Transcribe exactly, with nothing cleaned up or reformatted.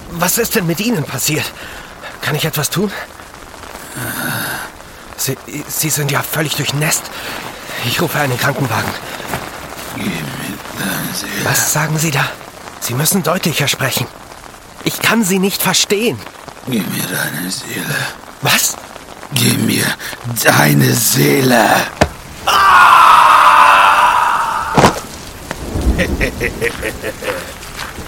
Was ist denn mit Ihnen passiert? Kann ich etwas tun? Sie, Sie sind ja völlig durchnässt. Ich rufe einen Krankenwagen. Gib mir deine Seele. Was sagen Sie da? Sie müssen deutlicher sprechen. Ich kann Sie nicht verstehen. Gib mir deine Seele. Was? Gib mir deine Seele. Ah!